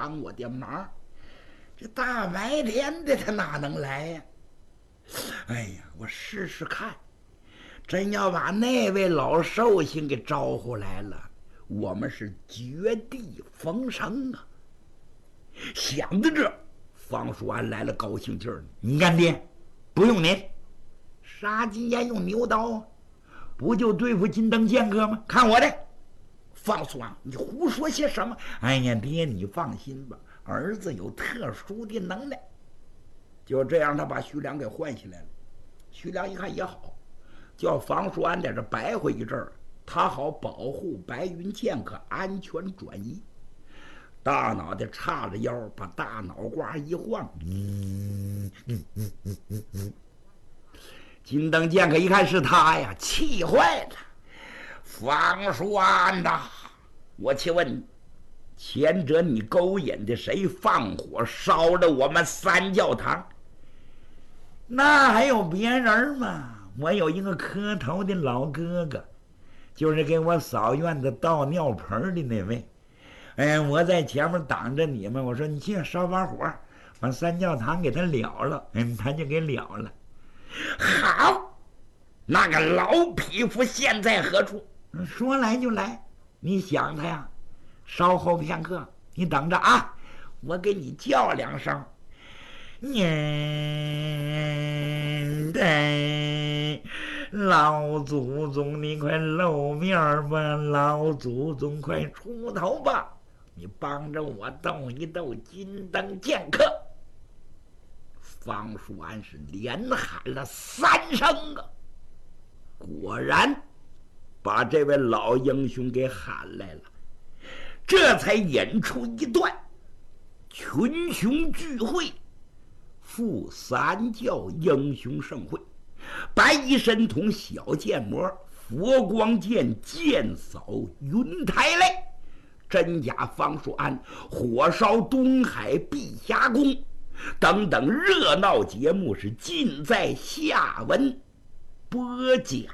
帮我的忙。这大白天的他哪能来呀？哎呀，我试试看，真要把那位老寿星给招呼来了，我们是绝地逢生啊！想到这，方叔安来了高兴劲儿。你干爹，不用您，杀鸡焉用牛刀啊？不就对付金灯剑客吗？看我的！方叔安，你胡说些什么？哎呀，爹，你放心吧，儿子有特殊的能耐。就这样，他把徐良给换下来了。徐良一看也好，叫方叔安在这白回一阵儿，他好保护白云剑客安全转移。大脑袋叉着腰，把大脑瓜一晃，金灯剑客一看是他呀，气坏了。方叔安呐，我请问你，前者你勾引的谁放火烧了我们三教堂？那还有别人吗？我有一个磕头的老哥哥，就是给我扫院子倒尿盆的那位。我在前面挡着你们，我说你去烧把火，把三教堂给他了了，他就给了了。好，那个老匹夫现在何处？说来就来，你想他呀？稍后片刻，你等着啊，我给你叫两声。老祖宗你快露面吧，老祖宗快出头吧，你帮着我斗一斗金灯剑客。方叔安是连喊了3声啊，果然把这位老英雄给喊来了，这才演出一段群雄聚会赴三教英雄盛会，白衣神童小剑魔佛光剑剑扫云台来，真假方术安火烧东海碧霞宫等等热闹节目是尽在下文播讲。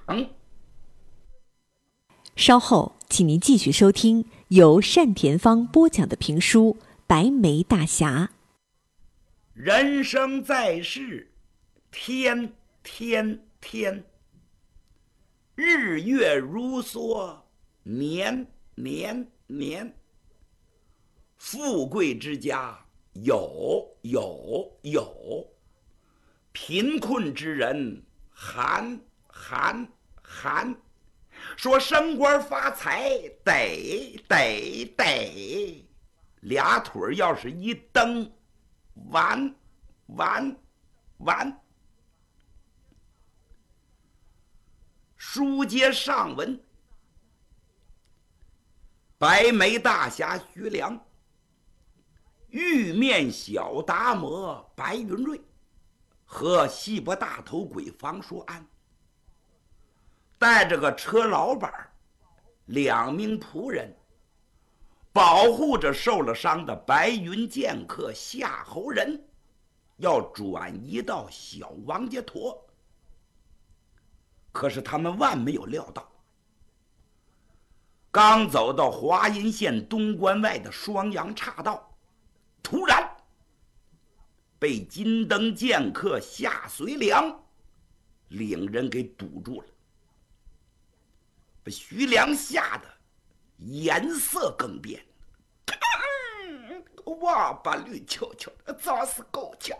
稍后请您继续收听由单田芳播讲的评书《白眉大侠》。 人生在世，天天天，日月如梭，年年年。富贵之家有，贫困之人寒。说升官发财得，俩腿要是一蹬，完。书接上文，白眉大侠徐良，玉面小达摩白云瑞和细脖大头鬼方叔安，带着个车老板2名仆人，保护着受了伤的白云剑客夏侯仁，要转移到小王家坨。可是他们万没有料到，刚走到华阴县东关外的双阳岔道，突然被金灯剑客夏随良领人给堵住了，把徐良吓得颜色更变，哇把绿球球早是够呛。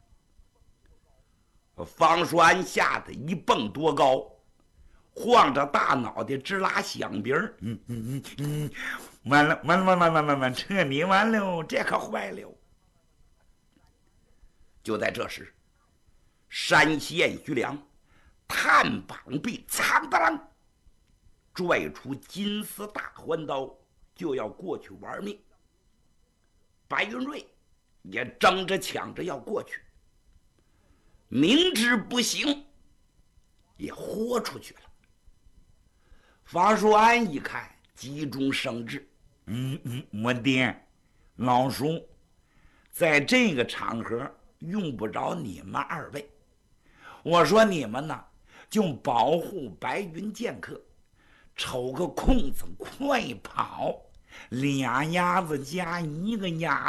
方叔安吓得一蹦多高，晃着大脑袋直拉响鼻儿。完了，彻底完了，这可坏了。就在这时，山西县徐良探膀臂，苍当啷拽出金丝大环刀，就要过去玩命。白云瑞也争着抢着要过去，明知不行，也豁出去了。方叔安一看，急中生智，我爹老叔在这个场合用不着你们2位，我说你们呢就保护白云剑客，瞅个空子快跑，2鸭子加1个鸭